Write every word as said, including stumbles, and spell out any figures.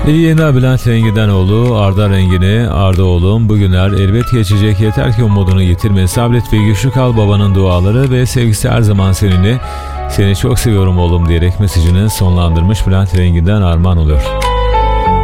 İyi yayınlar Bülent Rengidenoğlu, Arda Rengini, Arda oğlum. Bugünler elbet geçecek, yeter ki umudunu yitirme. Sabret ve güçlü kal, babanın duaları ve sevgisi her zaman seninle. Seni çok seviyorum oğlum diyerek mesajını sonlandırmış, Bülent Rengi'den armağan oluyor.